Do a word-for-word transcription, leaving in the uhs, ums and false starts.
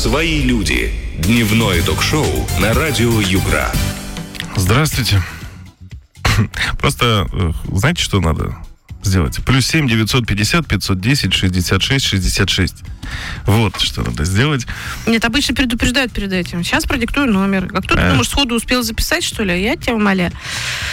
Свои люди. Дневное ток-шоу на радио Югра. Здравствуйте. Просто, знаете, что надо сделать? Плюс семь девятьсот пятьдесят пятьсот десять шестьдесят шесть шестьдесят шесть. Вот что надо сделать. Нет, обычно предупреждают перед этим. Сейчас продиктую номер. А кто ты А. думаешь, сходу успел записать, что ли? Я тебя умоляю.